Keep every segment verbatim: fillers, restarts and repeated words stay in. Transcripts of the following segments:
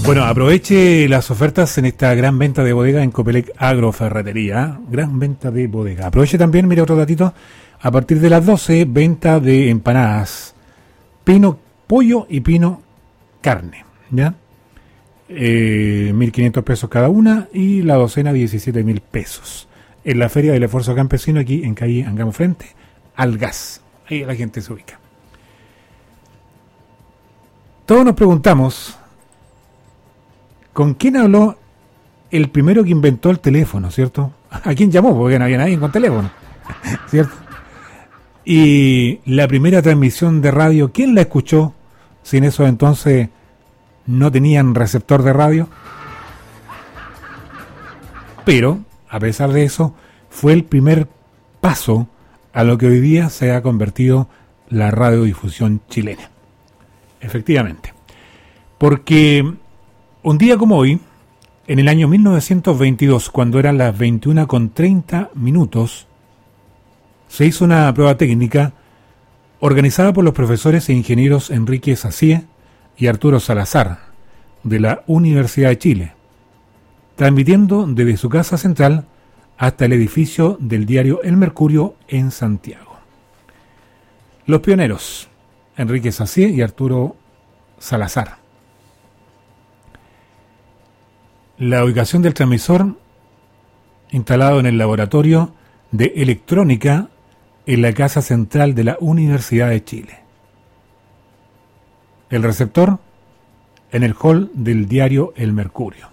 Bueno, aproveche las ofertas en esta gran venta de bodega en Copelec Agroferretería. Gran venta de bodega. Aproveche también, mire otro datito, a partir de las doce, venta de empanadas. Pino pollo y pino carne, ¿ya? Eh, mil quinientos pesos cada una y la docena diecisiete mil pesos. En la Feria del Esfuerzo Campesino, aquí en calle Angamo Frente, al gas. Ahí la gente se ubica. Todos nos preguntamos, ¿con quién habló el primero que inventó el teléfono, cierto? ¿A quién llamó? Porque no había nadie con teléfono, ¿cierto? Y la primera transmisión de radio, ¿quién la escuchó? Si en eso entonces no tenían receptor de radio. Pero, a pesar de eso, fue el primer paso a lo que hoy día se ha convertido la radiodifusión chilena. Efectivamente. Porque un día como hoy, en el año mil novecientos veintidós, cuando eran las veintiuna con treinta minutos, se hizo una prueba técnica organizada por los profesores e ingenieros Enrique Sacie y Arturo Salazar, de la Universidad de Chile, transmitiendo desde su casa central hasta el edificio del diario El Mercurio en Santiago. Los pioneros, Enrique Sacie y Arturo Salazar. La ubicación del transmisor, instalado en el laboratorio de electrónica en la casa central de la Universidad de Chile. El receptor en el hall del diario El Mercurio.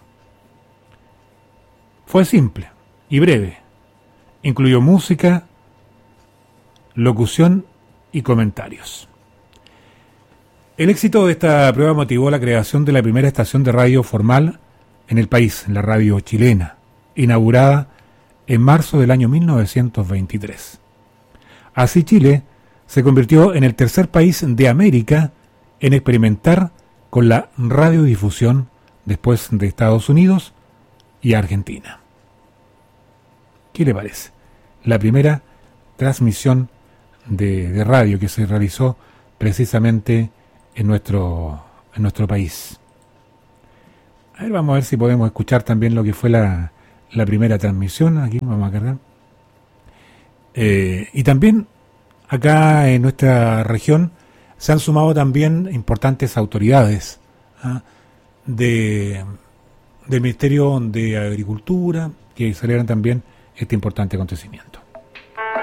Fue simple y breve. Incluyó música, locución y comentarios. El éxito de esta prueba motivó la creación de la primera estación de radio formal en el país, la radio chilena, inaugurada en marzo del año mil novecientos veintitrés. Así Chile se convirtió en el tercer país de América en experimentar con la radiodifusión después de Estados Unidos y Argentina. ¿Qué le parece? La primera transmisión de, de radio que se realizó precisamente en nuestro, en nuestro país. A ver, vamos a ver si podemos escuchar también lo que fue la, la primera transmisión. Aquí vamos a cargar. Eh, y también acá en nuestra región se han sumado también importantes autoridades ¿ah? de, del Ministerio de Agricultura que celebran también este importante acontecimiento.